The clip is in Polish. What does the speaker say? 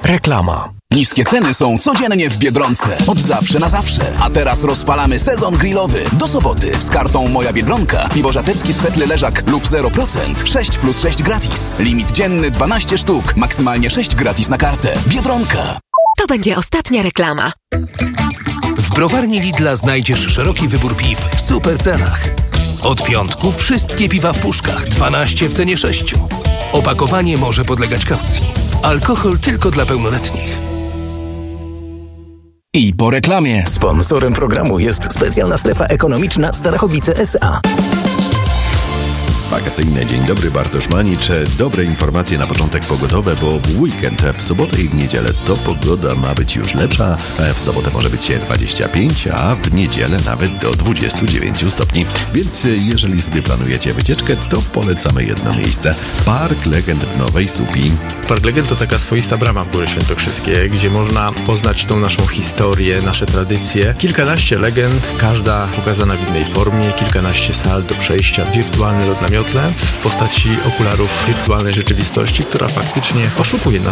Reklama. Niskie ceny są codziennie w Biedronce. Od zawsze na zawsze. A teraz rozpalamy sezon grillowy. Do soboty. Z kartą Moja Biedronka. Piwo żatecki swetle leżak lub 0%. 6 plus 6 gratis. Limit dzienny 12 sztuk. Maksymalnie 6 gratis na kartę. Biedronka. To będzie ostatnia reklama. W browarni Lidla znajdziesz szeroki wybór piw w super cenach. Od piątku wszystkie piwa w puszkach. 12 w cenie 6. Opakowanie może podlegać kaucji. Alkohol tylko dla pełnoletnich. I po reklamie. Sponsorem programu jest specjalna strefa ekonomiczna Starachowice S.A. Wakacyjne. Dzień dobry, Bartosz Manicz. Dobre informacje na początek pogodowe, bo w weekend, w sobotę i w niedzielę to pogoda ma być już lepsza. W sobotę może być 25, a w niedzielę nawet do 29 stopni. Więc jeżeli sobie planujecie wycieczkę, to polecamy jedno miejsce. Park Legend w Nowej Słupii. Park Legend to taka swoista brama w Góry Świętokrzyskie, gdzie można poznać tą naszą historię, nasze tradycje. Kilkanaście legend, każda pokazana w innej formie, kilkanaście sal do przejścia, wirtualny lot na miotle w postaci okularów wirtualnej rzeczywistości, która faktycznie oszukuje nasz